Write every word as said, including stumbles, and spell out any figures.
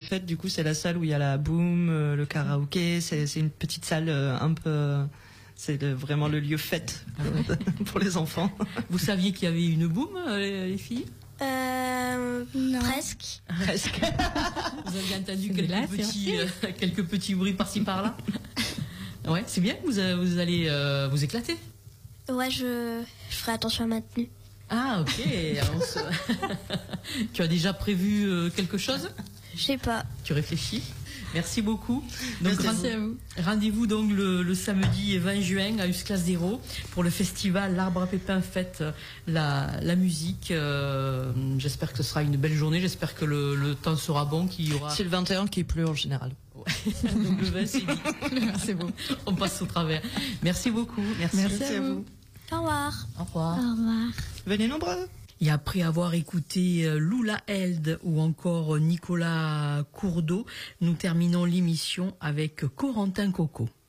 fête, du coup, c'est la salle où il y a la boom, euh, le karaoké. C'est, c'est une petite salle euh, un peu. Euh, c'est le, vraiment le lieu fête pour les enfants. Vous saviez qu'il y avait une boom, euh, les filles? Euh, presque. Presque. Vous avez entendu quelques là, petits, euh, quelques petits bruits par-ci par-là. Ouais, c'est bien. Vous, euh, vous allez euh, vous éclater. Ouais, je, je ferai attention à ma tenue. Ah, ok. Alors, se... Tu as déjà prévu euh, quelque chose? Je sais pas. Tu réfléchis? Merci beaucoup. Donc, Merci rendez- à vous. Rendez-vous donc le, le samedi vingt juin à Usclas d'Hérault pour le festival L'Arbre à Pépins fête la, la musique. Euh, j'espère que ce sera une belle journée. J'espère que le, le temps sera bon, qu'il y aura. C'est le vingt et un qui pleut en général. Ouais. Donc le vingt, c'est vite. C'est beau. On passe au travers. Merci beaucoup. Merci. Merci à vous. Au revoir. Au revoir. Au revoir. Venez nombreux. Et après avoir écouté euh, Lula Held ou encore Nicolas Courdeau, nous terminons l'émission avec Corentin Coco.